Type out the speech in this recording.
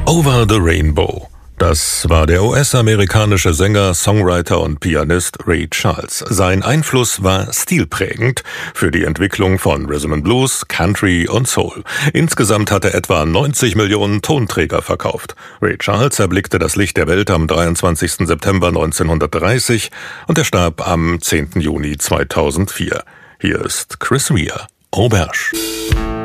Over the Rainbow. Das war der US-amerikanische Sänger, Songwriter und Pianist Ray Charles. Sein Einfluss war stilprägend für die Entwicklung von Rhythm and Blues, Country und Soul. Insgesamt hat er etwa 90 Millionen Tonträger verkauft. Ray Charles erblickte das Licht der Welt am 23. September 1930 und er starb am 10. Juni 2004. Hier ist Chris Rea, Auberge.